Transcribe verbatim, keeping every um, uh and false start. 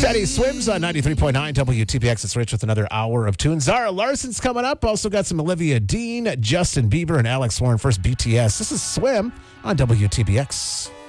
Teddy Swims on ninety-three point nine W T B X. It's Rich with another hour of tunes. Zara Larson's coming up. Also got some Olivia Dean, Justin Bieber, and Alex Warren. First, B T S. This is Swim on W T B X.